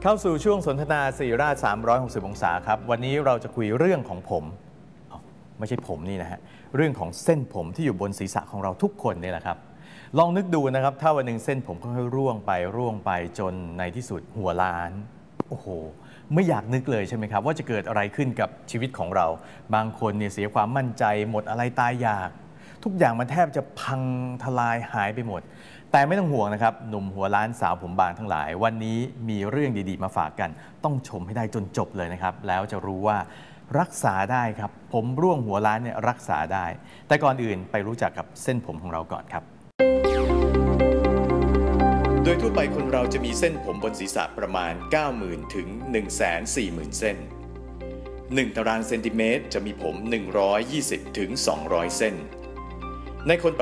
เข้าสู่ช่วงสนทนาศิริราช360 องศาครับวันนี้เราจะคุยเรื่องของผมไม่ใช่ผมนี่นะฮะเรื่องของเส้นผมที่อยู่บนศีรษะของเราทุกคนนี่แหละครับลองนึกดูนะครับถ้าวันหนึ่งเส้นผมค่อยๆร่วงไปจนในที่สุดหัวล้านโอ้โหไม่อยากนึกเลยใช่ไหมครับว่าจะเกิดอะไรขึ้นกับชีวิตของเราบางคนเนี่ยเสียความมั่นใจหมดอะไรตายอยากทุกอย่างมันแทบจะพังทลายหายไปหมดแต่ไม่ต้องห่วงนะครับหนุ่มหัวล้านสาวผมบางทั้งหลายวันนี้มีเรื่องดีๆมาฝากกันต้องชมให้ได้จนจบเลยนะครับแล้วจะรู้ว่ารักษาได้ครับผมร่วงหัวล้านเนี่ยรักษาได้แต่ก่อนอื่นไปรู้จักกับเส้นผมของเราก่อนครับโดยทั่วไปคนเราจะมีเส้นผมบนศีรษะประมาณ 90,000 ถึง 140,000 เส้น1 ตารางเซนติเมตรจะมีผม 120 ถึง 200 เส้นในคนป